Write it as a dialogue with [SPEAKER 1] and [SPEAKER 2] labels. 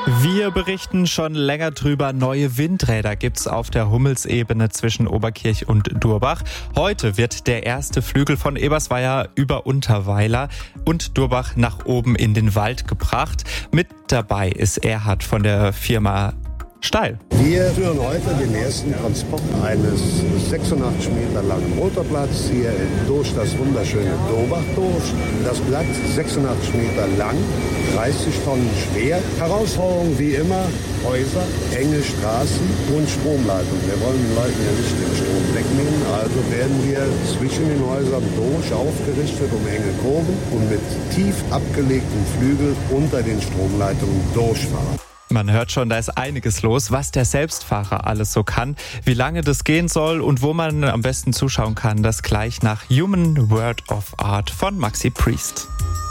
[SPEAKER 1] Wir berichten schon länger drüber. Neue Windräder gibt's auf der Hummelsebene zwischen Oberkirch und Durbach. Heute wird der erste Flügel von Ebersweier über Unterweiler und Durbach nach oben in den Wald gebracht. Mit dabei ist Erhard von der Firma Steil.
[SPEAKER 2] Wir führen heute den ersten Transport eines 86 Meter langen Motorblatts hier durch das wunderschöne Dobach durch. Das Blatt 86 Meter lang, 30 Tonnen schwer. Herausforderung wie immer, Häuser, enge Straßen und Stromleitungen. Wir wollen den Leuten ja nicht den Strom wegnehmen, also werden wir zwischen den Häusern durch aufgerichtet um enge Kurven und mit tief abgelegten Flügeln unter den Stromleitungen durchfahren.
[SPEAKER 1] Man hört schon, da ist einiges los, was der Selbstfahrer alles so kann, wie lange das gehen soll und wo man am besten zuschauen kann, das gleich nach Human World of Art von Maxi Priest.